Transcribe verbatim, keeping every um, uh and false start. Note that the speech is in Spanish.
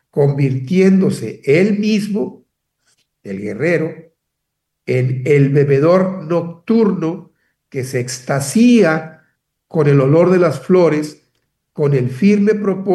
convirtiéndose él mismo, el guerrero, en el bebedor nocturno que se extasía con el olor de las flores, con el firme propósito